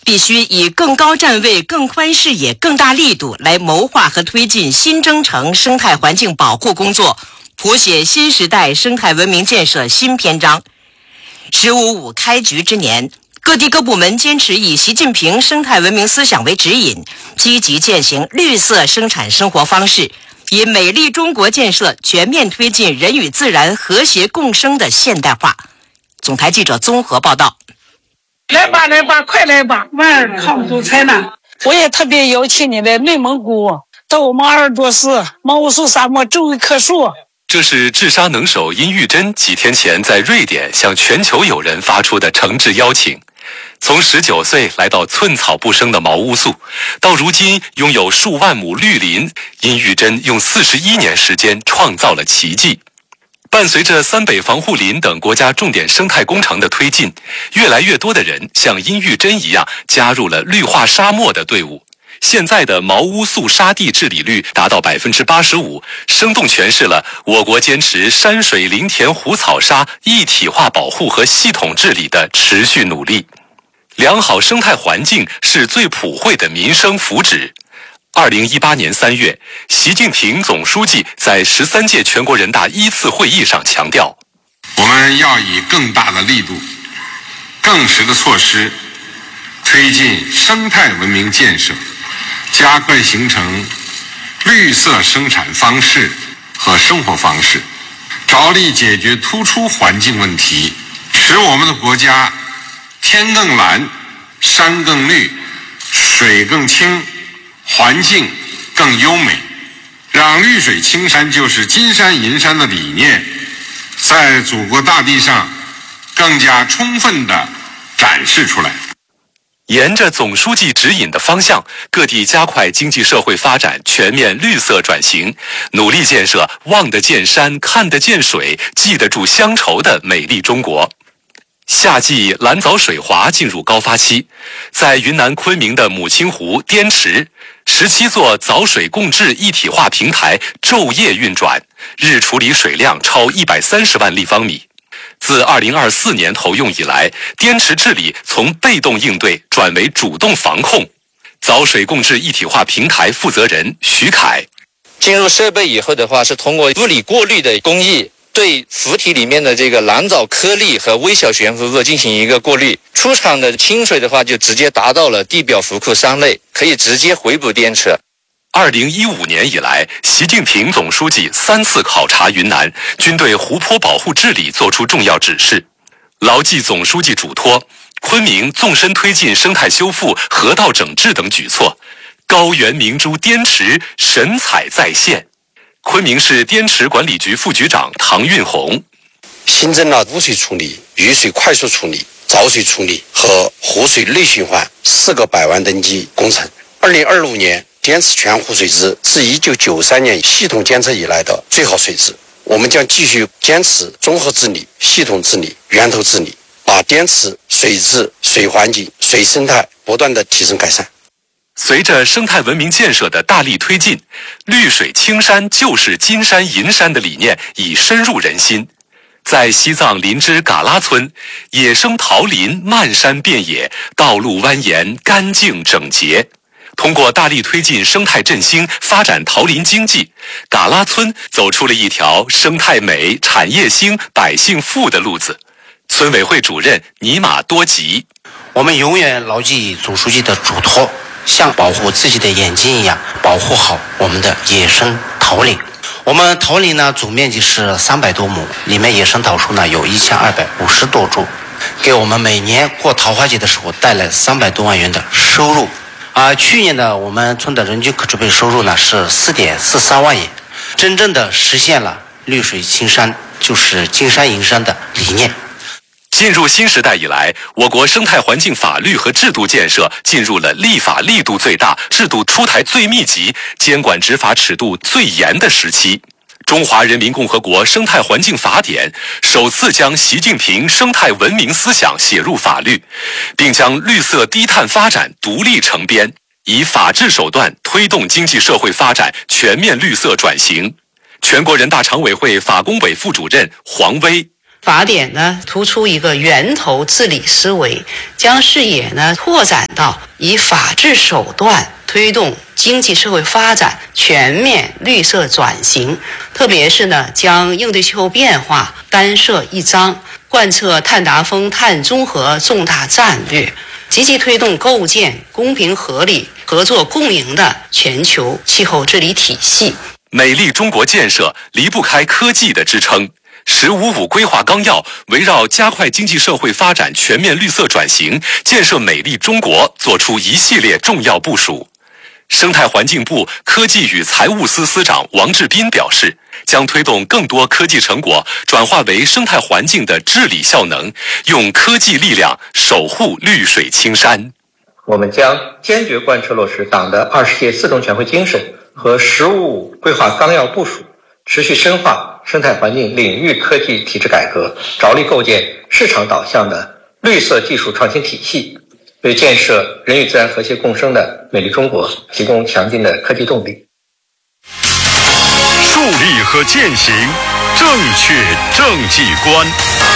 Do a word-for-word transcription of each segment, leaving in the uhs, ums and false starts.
必须以更高站位、更宽视野、更大力度来谋划和推进新征程生态环境保护工作，谱写新时代生态文明建设新篇章。十五五开局之年，各地各部门坚持以习近平生态文明思想为指引，积极践行绿色生产生活方式，以美丽中国建设全面推进人与自然和谐共生的现代化。总台记者综合报道。 来吧来吧，快来吧，万儿好多菜呢。我也特别邀请你来内蒙古，到我们鄂尔多斯毛乌素沙漠种一棵树。 这是治沙能手殷玉珍几天前在瑞典向全球友人发出的诚挚邀请。从十九岁来到寸草不生的毛乌素，到如今拥有数万亩绿林，殷玉珍用四十一年时间创造了奇迹。伴随着三北防护林等国家重点生态工程的推进，越来越多的人像殷玉珍一样加入了绿化沙漠的队伍。现在的毛乌素沙地治理率达到百分之八十五，生动诠释了我国坚持山水林田湖草沙一体化保护和系统治理的持续努力。良好生态环境是最普惠的民生福祉。二零一八年三月，习近平总书记在十三届全国人大一次会议上强调， 我们要以更大的力度、更实的措施，推进生态文明建设，加快形成绿色生产方式和生活方式，着力解决突出环境问题，使我们的国家天更蓝、山更绿、水更清，环境更优美，让绿水青山就是金山银山的理念在祖国大地上更加充分地展示出来。 沿着总书记指引的方向，各地加快经济社会发展全面绿色转型，努力建设望得见山、看得见水、记得住乡愁的美丽中国。夏季蓝藻水华进入高发期，在云南昆明的母亲湖滇池，十七座藻水共治一体化平台昼夜运转，日处理水量超一百三十万立方米。自二零二四年投用以来，滇池治理从被动应对转为主动防控。藻水共治一体化平台负责人徐凯， 进入设备以后的话，是通过物理过滤的工艺，对浮体里面的这个蓝藻颗粒和微小悬浮物进行一个过滤，出厂的清水的话就直接达到了地表浮库三类，可以直接回补滇池。 二零一五年以来，习近平总书记三次考察云南，均对湖泊保护治理作出重要指示。牢记总书记嘱托，昆明纵深推进生态修复、河道整治等举措，高原明珠滇池神采再现。昆明市滇池管理局副局长唐运红， 新增了污水处理、雨水快速处理、藻水处理和湖水内循环四个百万吨级工程。二零二五年，滇池全湖水质是一九九三年系统监测以来的最好水质。我们将继续坚持综合治理、系统治理、源头治理，把滇池水质、水环境、水生态不断的提升改善。 随着生态文明建设的大力推进，绿水青山就是金山银山的理念已深入人心。在西藏林芝嘎拉村，野生桃林漫山遍野，道路蜿蜒，干净整洁。通过大力推进生态振兴，发展桃林经济，嘎拉村走出了一条生态美、产业兴、百姓富的路子。村委会主任尼玛多吉， 我们永远牢记总书记的嘱托，像保护自己的眼睛一样，保护好我们的野生桃林。我们桃林呢，总面积是三百多亩，里面野生桃树呢有一千二百五十多株，给我们每年过桃花节的时候带来三百多万元的收入。啊，去年的我们村的人均可支配收入呢是四点四三万元，真正的实现了绿水青山就是金山银山的理念。 进入新时代以来，我国生态环境法律和制度建设进入了立法力度最大、制度出台最密集、监管执法尺度最严的时期。中华人民共和国生态环境法典首次将习近平生态文明思想写入法律，并将绿色低碳发展独立成编，以法治手段推动经济社会发展全面绿色转型。全国人大常委会法工委副主任黄威， 法典呢突出一个源头治理思维，将视野呢拓展到以法治手段推动经济社会发展全面绿色转型，特别是呢将应对气候变化单设一章，贯彻碳达峰、碳中和重大战略，积极推动构建公平合理、合作共赢的全球气候治理体系。 美丽中国建设离不开科技的支撑。十五五规划纲要围绕加快经济社会发展全面绿色转型，建设美丽中国作出一系列重要部署。生态环境部科技与财务司司长王志斌表示，将推动更多科技成果转化为生态环境的治理效能，用科技力量守护绿水青山。 我们将坚决贯彻落实党的二十届四中全会精神和十五五规划纲要部署，持续深化生态环境领域科技体制改革，着力构建市场导向的绿色技术创新体系，为建设人与自然和谐共生的美丽中国提供强劲的科技动力。 树立和践行正确政绩观。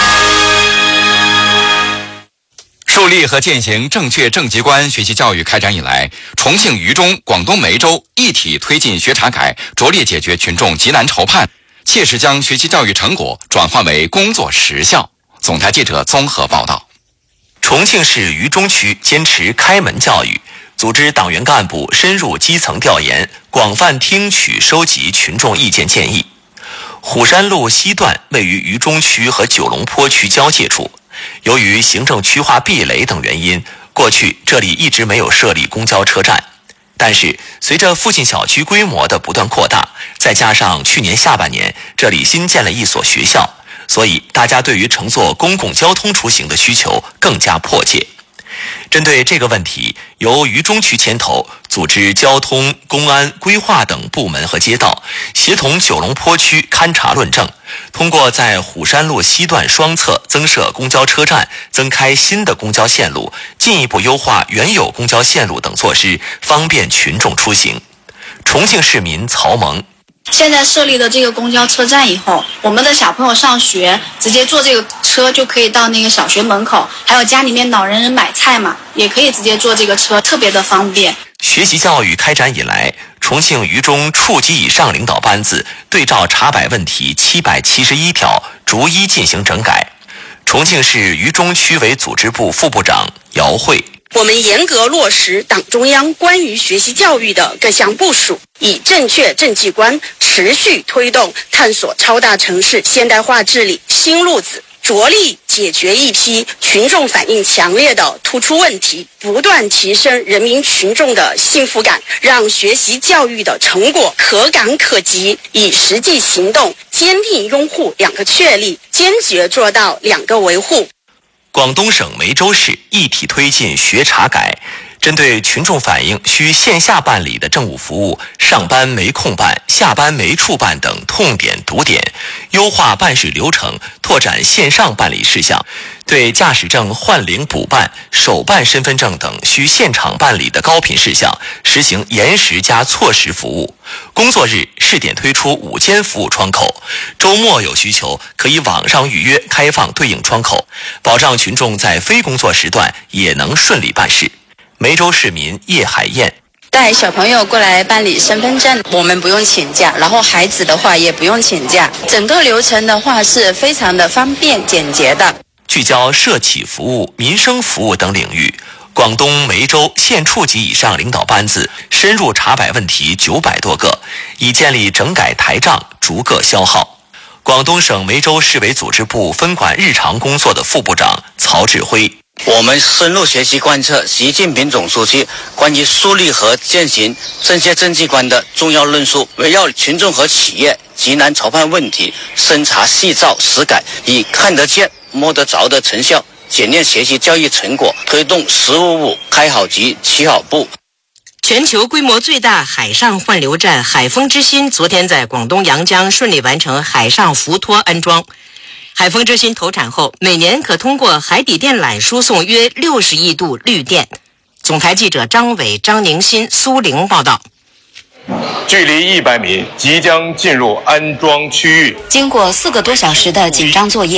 树立和践行正确政绩观学习教育开展以来，重庆渝中、广东梅州一体推进学查改，着力解决群众急难愁盼，切实将学习教育成果转化为工作实效。总台记者综合报道。 重庆市渝中区坚持开门教育，组织党员干部深入基层调研，广泛听取收集群众意见建议。虎山路西段位于渝中区和九龙坡区交界处，由于行政区划壁垒等原因，过去这里一直没有设立公交车站。但是随着附近小区规模的不断扩大，再加上去年下半年这里新建了一所学校，所以大家对于乘坐公共交通出行的需求更加迫切。针对这个问题，由渝中区牵头，组织交通、公安、规划等部门和街道，协同九龙坡区勘察论证，通过在虎山路西段双侧增设公交车站、增开新的公交线路，进一步优化原有公交线路等措施，方便群众出行。重庆市民曹萌， 现在设立的这个公交车站以后，我们的小朋友上学直接坐这个车就可以到那个小学门口，还有家里面老人人买菜嘛，也可以直接坐这个车，特别的方便。 学习教育开展以来，重庆渝中处级以上领导班子对照查摆问题七百七十一条，逐一进行整改。重庆市渝中区委组织部副部长姚慧， 我们严格落实党中央关于学习教育的各项部署，以正确政绩观持续推动探索超大城市现代化治理新路子，着力解决一批群众反映强烈的突出问题，不断提升人民群众的幸福感，让学习教育的成果可感可及，以实际行动坚定拥护两个确立，坚决做到两个维护。 广东省梅州市一体推进学查改，针对群众反映需线下办理的政务服务，上班没空办、下班没处办等痛点堵点，优化办事流程，拓展线上办理事项，对驾驶证换领补办、手办身份证等需现场办理的高频事项，实行延时加错时服务。工作日试点推出午间服务窗口，周末有需求可以网上预约开放对应窗口，保障群众在非工作时段也能顺利办事。梅州市民叶海燕， 带小朋友过来办理身份证，我们不用请假，然后孩子的话也不用请假，整个流程的话是非常的方便简洁的。 聚焦社企服务、民生服务等领域，广东梅州县处级以上领导班子深入查摆问题九百多个，已建立整改台账，逐个消耗。广东省梅州市委组织部分管日常工作的副部长曹志辉， 我们深入学习贯彻习近平总书记关于树立和践行正确政绩观的重要论述，围绕群众和企业急难愁盼问题，深查细造实改，以看得见摸得着的成效检验学习教育成果，推动十五五开好局起好步。 全球规模最大海上换流站海丰之心昨天在广东阳江顺利完成海上浮托安装。海丰之心投产后，每年可通过海底电缆输送约六十亿度绿电。总台记者张伟、张宁新、苏玲报道。 距离一百米，即将进入安装区域。 经过四个多小时的紧张作业，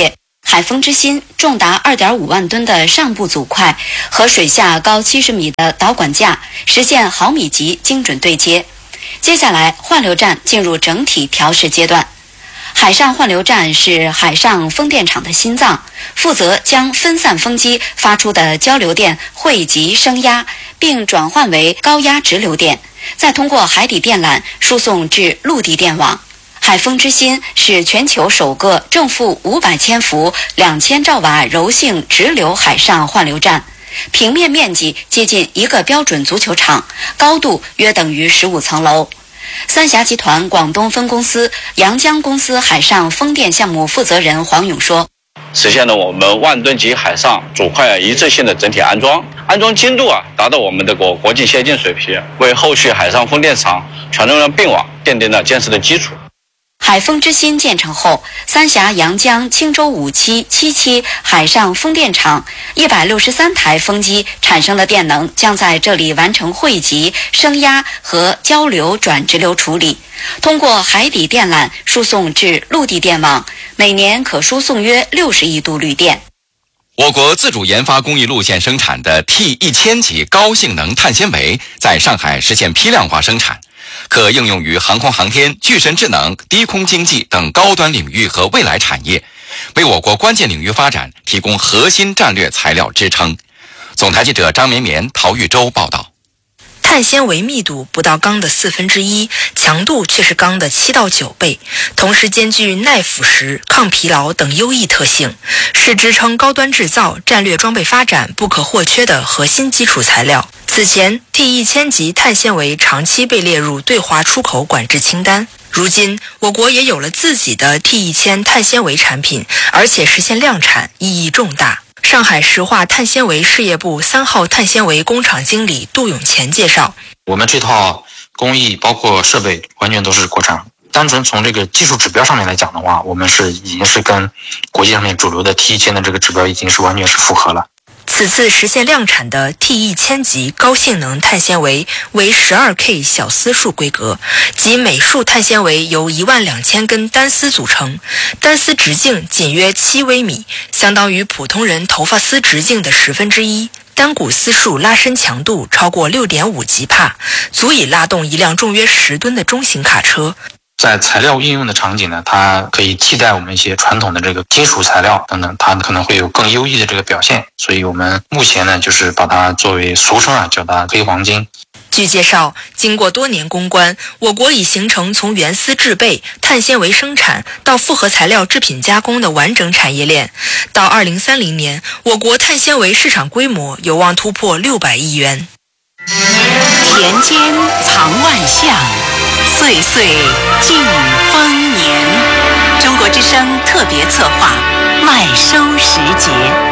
海丰之心重达 二点五万吨的上部组块和水下高七十米的导管架实现毫米级精准对接。接下来，换流站进入整体调试阶段。海上换流站是海上风电场的心脏，负责将分散风机发出的交流电汇集升压，并转换为高压直流电，再通过海底电缆输送至陆地电网。海丰之心是全球首个正负五百千伏、两千兆瓦柔性直流海上换流站，平面面积接近一个标准足球场，高度约等于十五层楼。三峡集团广东分公司阳江公司海上风电项目负责人黄勇说， 实现了我们万吨级海上组块一致性的整体安装，安装精度啊达到我们的国国际先进水平，为后续海上风电场全容量并网奠定了建设的基础。 海丰之心建成后，三峡阳江青州五期、七期海上风电场一百六十三台风机产生的电能将在这里完成汇集、升压和交流转直流处理，通过海底电缆输送至陆地电网，每年可输送约六十亿度绿电。 我国自主研发工艺路线生产的 T 一千 级高性能碳纤维在上海实现批量化生产，可应用于航空航天、具身智能、低空经济等高端领域和未来产业，为我国关键领域发展提供核心战略材料支撑。总台记者张绵绵、陶玉洲报道。 碳纤维密度不到钢的四分之一，强度却是钢的七到九倍，同时兼具耐腐蚀、抗疲劳等优异特性，是支撑高端制造、战略装备发展不可或缺的核心基础材料。此前 T 一千 级碳纤维长期被列入对华出口管制清单，如今我国也有了自己的 T 一千 碳纤维产品，而且实现量产，意义重大。上海石化碳纤维事业部三号碳纤维工厂经理杜永乾介绍， 我们这套工艺包括设备完全都是国产，单纯从这个技术指标上面来讲的话，我们是已经是跟国际上面主流的 T 一千 的这个指标已经是完全是符合了。 此次实现量产的 T 一千 级高性能碳纤维为 十二K 小丝束规格，即每束碳纤维由一万两千根单丝组成，单丝直径仅约七微米，相当于普通人头发丝直径的十分之一。单股丝束拉伸强度超过 六点五吉帕，足以拉动一辆重约十吨的中型卡车。 在材料应用的场景呢，它可以替代我们一些传统的这个金属材料等等，它可能会有更优异的这个表现。所以我们目前呢，就是把它作为俗称啊，叫它黑黄金。 据介绍，经过多年攻关，我国已形成从原丝制备、碳纤维生产到复合材料制品加工的完整产业链。到二零三零年，我国碳纤维市场规模有望突破六百亿元。 田间藏万象，岁岁尽丰年。中国之声特别策划麦收时节。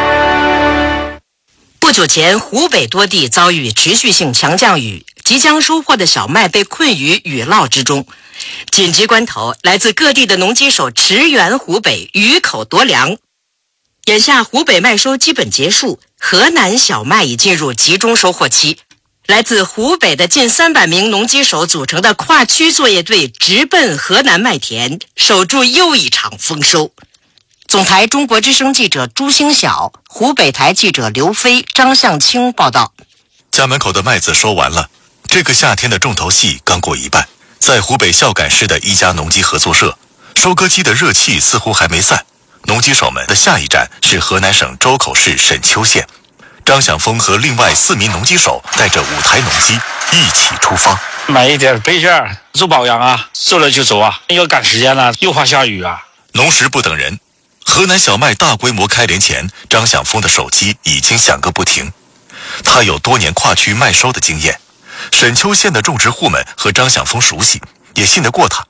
不久前，湖北多地遭遇持续性强降雨，即将收获的小麦被困于雨涝之中。紧急关头，来自各地的农机手驰援湖北，雨口夺粮。眼下湖北麦收基本结束，河南小麦已进入集中收获期。来自湖北的近三百名农机手组成的跨区作业队直奔河南麦田，守住又一场丰收。总台中国之声记者朱星晓，湖北台记者刘飞、张向清报道。 家门口的麦子收完了，这个夏天的重头戏刚过一半。在湖北孝感市的一家农机合作社，收割机的热气似乎还没散。农机手们的下一站是河南省周口市沈丘县。张响峰和另外四名农机手带着五台农机一起出发， 买一点备件做保养啊，做了就走啊，要赶时间了，又怕下雨啊。 农时不等人，河南小麦大规模开镰前，张响峰的手机已经响个不停。他有多年跨区麦收的经验，沈丘县的种植户们和张响峰熟悉，也信得过他。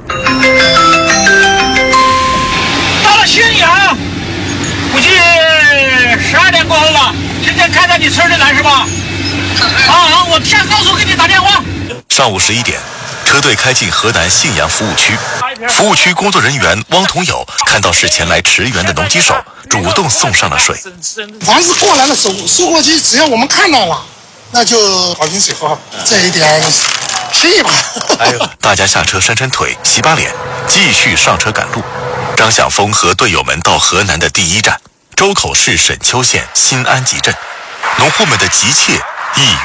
到了信阳，估计十二点过后了。今天开到你村里来是吧？啊，我下高速给你打电话。 上午十一点，车队开进河南信阳服务区。服务区工作人员汪同友看到是前来驰援的农机手，主动送上了水。 凡是过来的收收获机，只要我们看到了，那就好瓶水喝，这一点谢意吧。 哎呦，大家下车扇扇腿，洗把脸，继续上车赶路。 张晓峰和队友们到河南的第一站，周口市沈丘县新安集镇，农户们的急切意